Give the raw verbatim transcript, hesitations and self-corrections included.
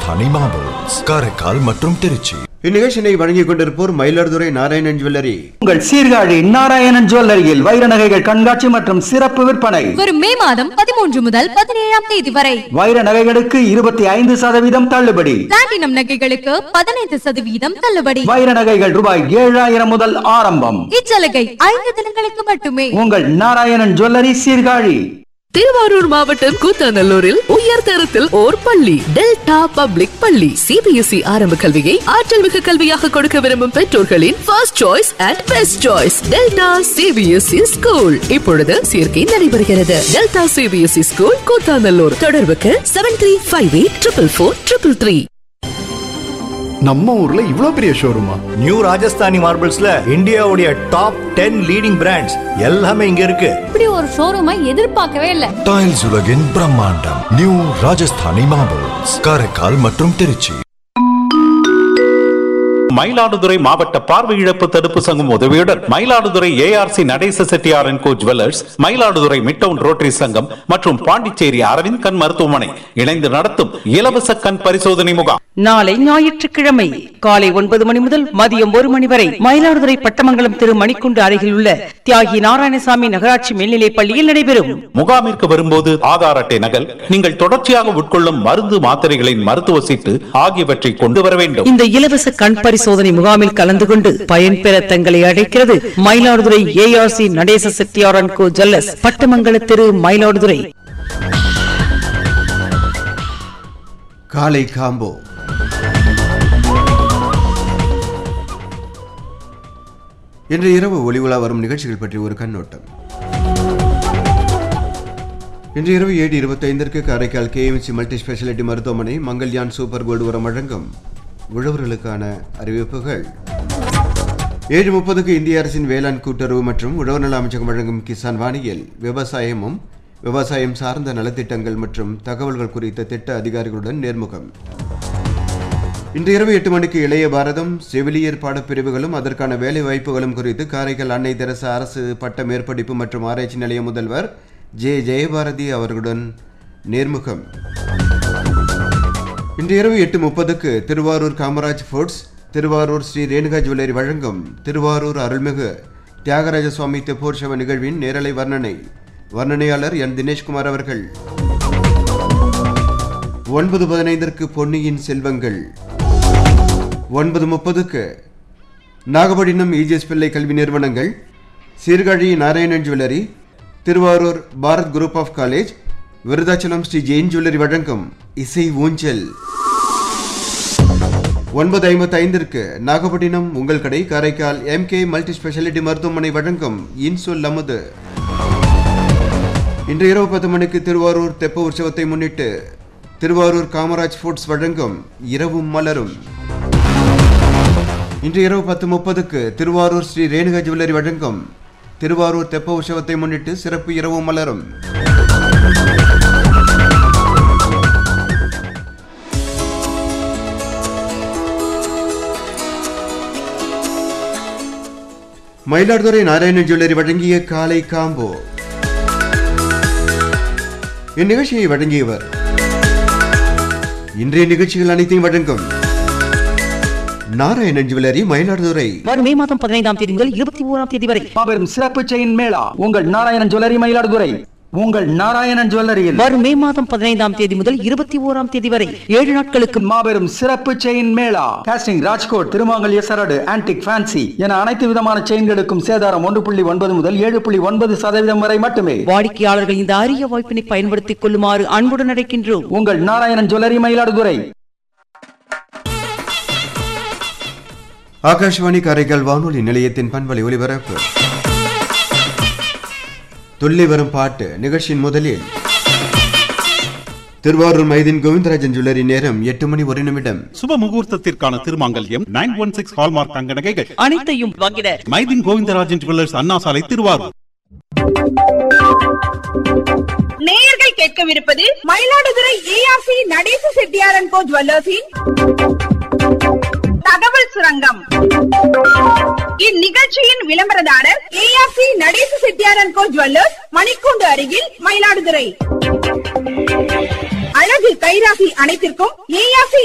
Rajasthani marbles, Karaikal மற்றும் திருச்சி. இந்நிகழ்ச்சியை வழங்கிக் கொண்டிருப்போர் மயிலாடுதுறை நாராயணன் ஜுவல்லரி. உங்கள் சீர்காழி நாராயணன் ஜுவல்லரியில் வைர நகைகள் கண்காட்சி மற்றும் சிறப்பு விற்பனை வரும் மே மாதம் பதிமூன்று முதல் பதினேழாம் தேதி வரை. வைர நகைகளுக்கு இருபத்தி ஐந்து சதவீதம் தள்ளுபடி, பிளாட்டினம் நகைகளுக்கு பதினைந்து சதவீதம் தள்ளுபடி. வைர நகைகள் ரூபாய் ஏழாயிரம் முதல் ஆரம்பம். இச்சலுகை ஐந்து தினங்களுக்கு மட்டுமே. உங்கள் நாராயணன் ஜுவல்லரி சீர்காழி. திருவாரூர் மாவட்டம் கூத்தாநல்லூரில் உயர் தரத்தில் ஓர் பள்ளி, டெல்டா பப்ளிக் பள்ளி. சிபிஎஸ்இ ஆரம்ப கல்வியை ஆற்றல் மிகு கல்வியாக கொடுக்க விரும்பும் பெற்றோர்களின் first choice and best choice delta CBSE school. இப்பொழுது சேர்க்கை நடைபெறுகிறது. Delta CBSE school Koothanallur. தொடர்புக்கு seven three five eight triple four triple three. நம்ம ஊர்ல இவ்ளோ பெரிய ஷோரூமா? நியூ ராஜஸ்தானி மார்பிள்ஸ்ல இந்தியாவுடைய டாப் டென் லீடிங் பிராண்ட்ஸ் எல்லாமே இங்க இருக்கு. இப்படி ஒரு ஷோரூமை எதிர்பார்க்கவே இல்ல. டைல்ஸ் உலகின் பிரம்மாண்டம் நியூ ராஜஸ்தானி மார்பிள்ஸ், காரைக்கால் மற்றும் திருச்சி. மயிலாடுதுறை மாவட்ட பார்வை இழப்பு தடுப்பு சங்கம் உதவியுடன் Mayiladuthurai ARC Natesa Chettiar and go jewellers, Mayiladuthurai midtown rotary சங்கம் மற்றும் பாண்டிச்சேரி அரவிந்த் கண் மருத்துவமனை இணைந்து நடத்தும் இலவச கண் பரிசோதனை முகாம் நாளை ஞாயிற்றுக்கிழமை காலை ஒன்பது மணி முதல் மதியம் ஒரு மணி வரை மயிலாடுதுறை பட்டமங்கலம் திரு மணிக்குண்டு அருகில் உள்ள தியாகி நாராயணசாமி நகராட்சி மேல்நிலைப் பள்ளியில் நடைபெறும். முகாமிற்கு வரும்போது ஆதார் அட்டை நகல், நீங்கள் தொடர்ச்சியாக உட்கொள்ளும் மருந்து மாத்திரைகளின் மருத்துவ சீட்டு ஆகியவற்றை கொண்டு வர வேண்டும். இந்த இலவச கண் பரிசோதனை முகாமில் கலந்து கொண்டு பயன்பெற தங்களை அழைக்கிறது Mayiladuthurai ARC Natesa Chettiar and go jewellers, பட்டமங்கல திரு மயிலாடுதுறை. காலை காம்போ. இன்று இரவு ஒளி உலா வரும் நிகழ்ச்சிகள் பற்றி ஒரு கண்ணோட்டம். இன்று இரவு ஏழு இருபத்தி ஐந்திற்கு காரைக்கால் கேஎம்சி மல்டி ஸ்பெஷாலிட்டி மருத்துவமனை மங்கல்யான் சூப்பர் கோல்டு உரம் வழங்கும் உழவர்களுக்கான அறிவிப்புகள். ஏழு முப்பதுக்கு இந்திய அரசின் வேளாண் கூட்டுறவு மற்றும் உழவர் நல அமைச்சகம் வழங்கும் கிசான் வாணியில் விவசாயமும் விவசாயம் சார்ந்த நலத்திட்டங்கள் மற்றும் தகவல்கள் குறித்த திட்ட அதிகாரிகளுடன் நேர்முகம். இன்று இரவு எட்டு மணிக்கு இளைய பாரதம் செவிலியர் பாடப்பிரிவுகளும் அதற்கான வேலை வாய்ப்புகளும் குறித்து காரைக்கால் அன்னை தெரசா அரசு பட்ட மேற்படிப்பு மற்றும் ஆராய்ச்சி நிலைய முதல்வர் ஜே ஜெயபாரதி அவர்களுடன் நேர்முகம். இன்று இரவு எட்டு முப்பதுக்கு திருவாரூர் காமராஜ் ஃபுட்ஸ், திருவாரூர் ஸ்ரீ ரேணுகா ஜுவல்லரி வழங்கும் திருவாரூர் அருள்மிகு தியாகராஜ சுவாமி தெப்போற்சவ நிகழ்வின் நேரலை வர்ணனை. வர்ணனையாளர் என் தினேஷ்குமார் அவர்கள். ஒன்பது பதினைந்திற்கு பொன்னியின் செல்வங்கள். ஒன்பது முப்பதுக்கு நாகப்பட்டினம் இஜிஎஸ் பிள்ளை கல்வி நிறுவனங்கள், Sirkazhi Narayanan jewellery, Thiruvarur Bharat group of college, Virudhachalam Sri Jain jewellery வழங்கும் இசை ஊஞ்சல். ஒன்பது ஐம்பத்தி ஐந்திற்கு நாகப்பட்டினம் உங்கள் கடை காரைக்கால் எம்கே மல்டி ஸ்பெஷாலிட்டி மருத்துவமனை வழங்கும் இன்சொல் அமுது. இன்று இரவு பத்து மணிக்கு திருவாரூர் தெப்ப உற்சவத்தை முன்னிட்டு திருவாரூர் காமராஜ் ஃபுட்ஸ் வழங்கும் இரவும் மலரும். இன்று இரவு பத்து முப்பதுக்கு திருவாரூர் ஸ்ரீ ரேணுகா ஜுவல்லரி வழங்கும் திருவாரூர் தெப்ப உற்சவத்தை முன்னிட்டு சிறப்பு இரவும் மலரும். மயிலாடுதுறை நாராயணன் ஜுவல்லரி வழங்கிய காலை காம்போ. இந்நிகழ்ச்சியை வழங்கியவர் இன்றைய நிகழ்ச்சிகள் அனைத்தையும் வழங்கும் நாராயணன் ஜுவல்லரி மயிலாடுதுறை. வரும் மே மாதம் பதினைந்தாம் தேதி முதல் இருபத்தி ஓராம் தேதி வரை மாபெரும் சிறப்பு செயின் மேளா. உங்கள் நாராயணன் ஜுவல்லரி மயிலாடுதுறை. உங்கள் நாராயணன் ஜுவல்லரியில் வரும் மே மாதம் பதினைந்தாம் தேதி முதல் இருபத்தி ஓராம் தேதி வரை ஏழு நாட்களுக்கு மாபெரும் சிறப்பு செயின் மேளா. காஸ்டிங், ராஜ்கோட், திருமாங்கல்ய சரடு, ஆன்டிக், ஃபேன்சி என அனைத்து விதமான செயின்களுக்கும் சேதாரம் ஒன்று புள்ளி ஒன்பது முதல் ஏழு புள்ளி ஒன்பது சதவீதம் வரை மட்டுமே. வாடிக்கையாளர்கள் இந்த அரிய வாய்ப்பினை பயன்படுத்திக் கொள்ளுமாறு அன்புடன் அழைக்கின்றோம். உங்கள் நாராயணன் ஜுவல்லரி மயிலாடுதுறை. ஆகாஷ்வாணி காரைக்கால் வானொலி நிலையத்தின் பண்பலை ஒலிபரப்பு. துள்ளி வரும் பாட்டு நிகழ்ச்சியின் முதலில் திருவாரூர் மைதீன் கோவிந்தராஜன் ஜுவல்லரி. நேரம் எட்டு மணி ஒரு நிமிடம். சுப முகூர்த்தத்திற்கான திருமாங்கல்யம் நைன் ஒன் சிக்ஸ் ஹால்மார்க் தங்க நகைகள் அனைத்தையும் வாங்கிட மைதீன் கோவிந்தராஜன் ஜுவல்லர்ஸ், அண்ணா சாலை, திருவாரூர். நேயர்கள் கேட்கவிருப்பது மயிலாடுதுறை ஏஆர்சி நடேச செட்டியார் அண்ட் கோ ஜுவல்லர்ஸின் தகவல் சுரங்கம். இந்நிகழ்ச்சியின் விளம்பரதாரர் ARC Natesa Chettiar and go jewellers, மணிக்கூண்டு அருகில், மயிலாடுதுறை. அழகு கைராசி அனைத்திற்கும் ஏஆர்சி